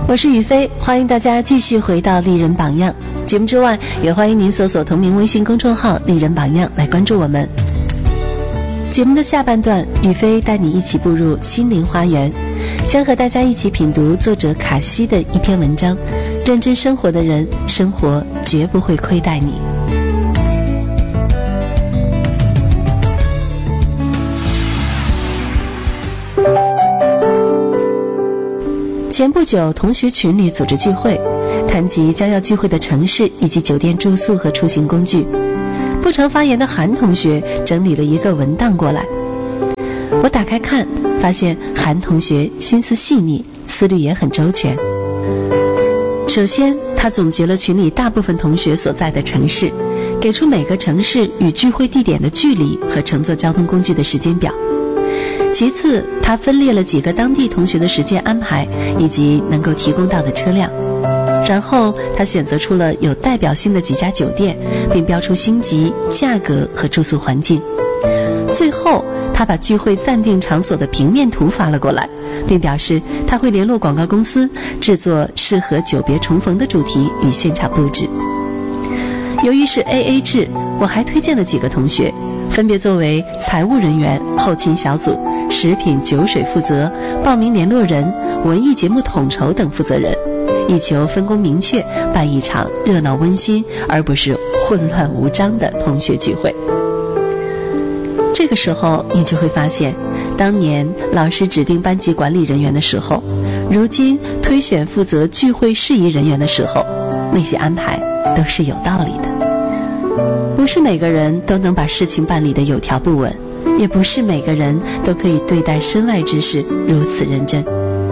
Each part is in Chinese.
我是雨飞，欢迎大家继续回到丽人榜样。节目之外，也欢迎您搜索同名微信公众号丽人榜样来关注我们。节目的下半段，雨飞带你一起步入心灵花园，将和大家一起品读作者卡西的一篇文章：认真生活的人，生活绝不会亏待你。前不久，同学群里组织聚会，谈及将要聚会的城市以及酒店住宿和出行工具。不常发言的韩同学整理了一个文档过来，我打开看，发现韩同学心思细腻，思虑也很周全。首先，他总结了群里大部分同学所在的城市，给出每个城市与聚会地点的距离和乘坐交通工具的时间表。其次，他分列了几个当地同学的时间安排以及能够提供到的车辆。然后他选择出了有代表性的几家酒店，并标出星级、价格和住宿环境。最后他把聚会暂定场所的平面图发了过来，并表示他会联络广告公司制作适合久别重逢的主题与现场布置。由于是 AA 制，我还推荐了几个同学，分别作为财务人员、后勤小组、食品酒水负责、报名联络人、文艺节目统筹等负责人，以求分工明确，办一场热闹温馨而不是混乱无章的同学聚会。这个时候你就会发现，当年老师指定班级管理人员的时候，如今推选负责聚会事宜人员的时候，那些安排都是有道理的。不是每个人都能把事情办理得有条不紊，也不是每个人都可以对待身外之事如此认真。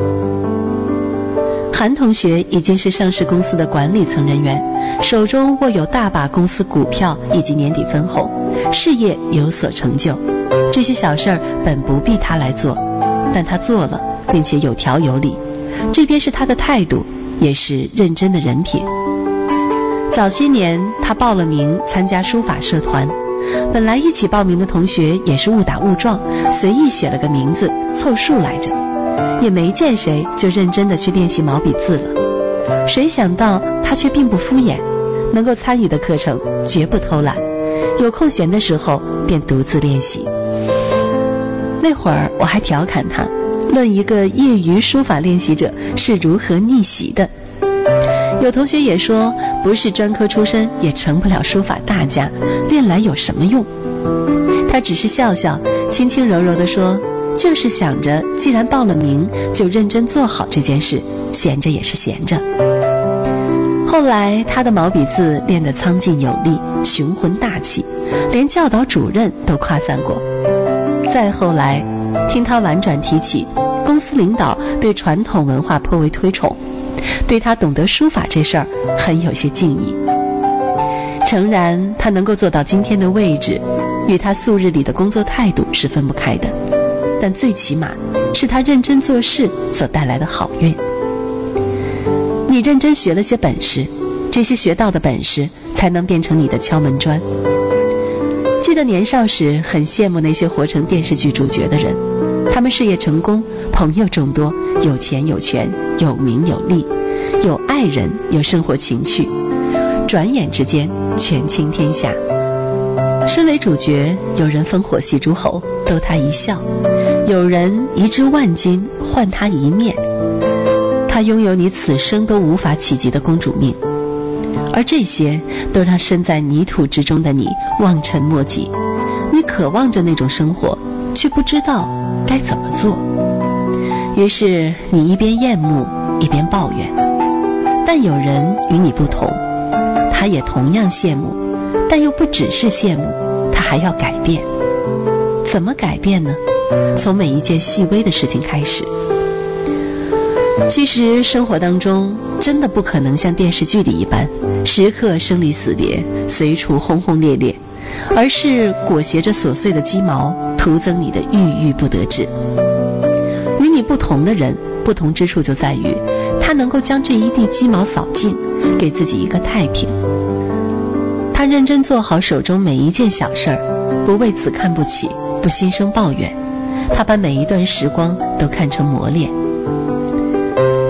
韩同学已经是上市公司的管理层人员，手中握有大把公司股票以及年底分红，事业有所成就。这些小事儿本不必他来做，但他做了，并且有条有理，这便是他的态度，也是认真的人品。早些年他报了名参加书法社团，本来一起报名的同学也是误打误撞，随意写了个名字凑数来着，也没见谁就认真的去练习毛笔字了。谁想到他却并不敷衍，能够参与的课程绝不偷懒，有空闲的时候便独自练习。那会儿我还调侃他，论一个业余书法练习者是如何逆袭的。有同学也说，不是专科出身也成不了书法大家，练来有什么用？他只是笑笑，轻轻柔柔地说，就是想着既然报了名，就认真做好这件事，闲着也是闲着。后来他的毛笔字练得苍劲有力，雄浑大气，连教导主任都夸赞过。再后来听他婉转提起，公司领导对传统文化颇为推崇，对他懂得书法这事儿很有些敬意。诚然，他能够做到今天的位置，与他素日里的工作态度是分不开的，但最起码是他认真做事所带来的好运。你认真学了些本事，这些学到的本事才能变成你的敲门砖。记得年少时很羡慕那些活成电视剧主角的人，他们事业成功，朋友众多，有钱有权，有名有利，有爱人，有生活情趣，转眼之间权倾天下。身为主角，有人烽火戏诸侯逗他一笑，有人一掷万金换他一面。他拥有你此生都无法企及的公主命，而这些都让身在泥土之中的你望尘莫及。你渴望着那种生活，却不知道该怎么做，于是你一边厌恶一边抱怨。但有人与你不同，他也同样羡慕，但又不只是羡慕，他还要改变。怎么改变呢？从每一件细微的事情开始。其实生活当中真的不可能像电视剧里一般，时刻生离死别，随处轰轰烈烈，而是裹挟着琐碎的鸡毛，徒增你的郁郁不得志。与你不同的人，不同之处就在于他能够将这一地鸡毛扫尽，给自己一个太平。他认真做好手中每一件小事儿，不为此看不起，不心生抱怨，他把每一段时光都看成磨练。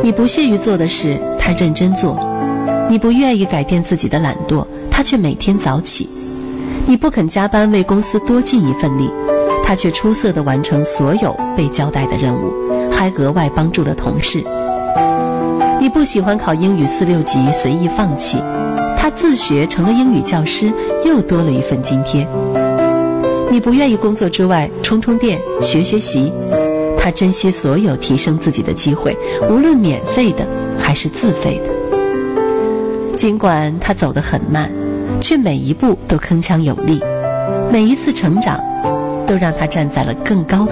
你不屑于做的事，他认真做；你不愿意改变自己的懒惰，他却每天早起；你不肯加班为公司多尽一份力，他却出色地完成所有被交代的任务，还额外帮助了同事。你不喜欢考英语4、6级随意放弃，他自学成了英语教师，又多了一份津贴。你不愿意工作之外充充电学习，他珍惜所有提升自己的机会，无论免费的还是自费的。尽管他走得很慢，却每一步都铿锵有力，每一次成长都让他站在了更高的